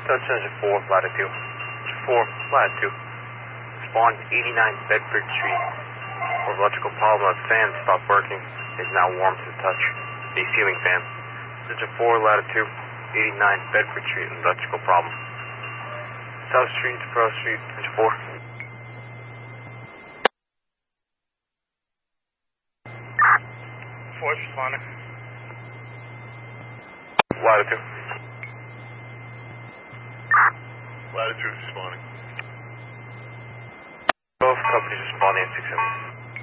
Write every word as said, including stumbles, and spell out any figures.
Touch engine four, latitude. four, latitude. Spawn eighty-nine Bedford Street. For electrical problem of fan stopped working. Is now warm to the touch. A ceiling fan. Engine four, latitude. eighty-nine Bedford Street. Electrical problem. South Street to Pearl Street. Engine four. Force responding. Latitude. Latitude responding. Both companies responding at six seven.